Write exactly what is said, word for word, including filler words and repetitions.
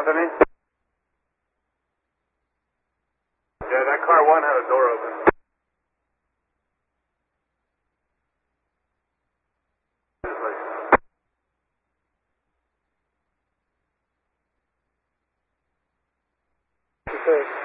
Anthony? Yeah, that car one had a door open. Okay.